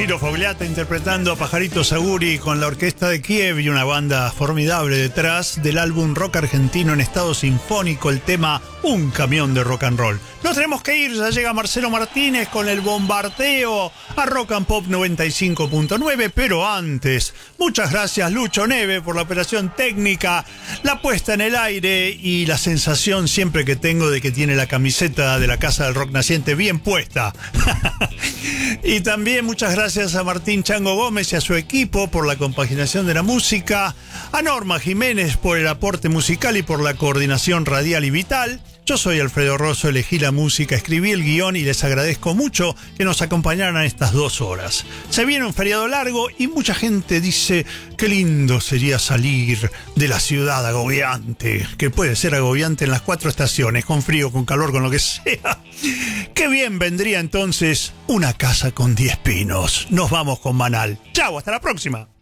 Ciro Fogliata interpretando a Pajarito Saguri con la orquesta de Kiev y una banda formidable detrás del álbum rock argentino en estado sinfónico, el tema Un Camión de Rock and Roll. Nos tenemos que ir, ya llega Marcelo Martínez con el bombardeo a Rock and Pop 95.9, pero antes, muchas gracias Lucho Neve por la operación técnica, la puesta en el aire y la sensación siempre que tengo de que tiene la camiseta de la Casa del Rock Naciente bien puesta. Y también muchas gracias a Martín Chango Gómez y a su equipo por la compaginación de la música, a Norma Jiménez por el aporte musical y por la coordinación radial y vital. Yo soy Alfredo Rosso, elegí la música, escribí el guión y les agradezco mucho que nos acompañaran estas 2 horas. Se viene un feriado largo y mucha gente dice qué lindo sería salir de la ciudad agobiante, que puede ser agobiante en las 4 estaciones, con frío, con calor, con lo que sea. Qué bien vendría entonces una casa con 10 pinos. Nos vamos con Manal. Chau, hasta la próxima.